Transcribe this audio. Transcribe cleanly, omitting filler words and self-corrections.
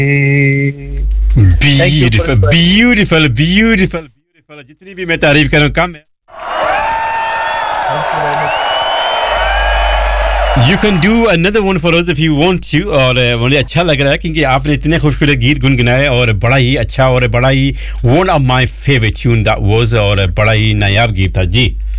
Beautiful, beautiful, beautiful, beautiful. जितनी भी मैं तारीफ करूं कम है. You can do another one for us if you want to. और मुझे अच्छा लग रहा है क्योंकि आपने इतने खूबसूरत गीत गुनगुनाए और बड़ा ही अच्छा और बड़ा ही one of my favorite tune that was और बड़ा ही नायाब गीत था जी.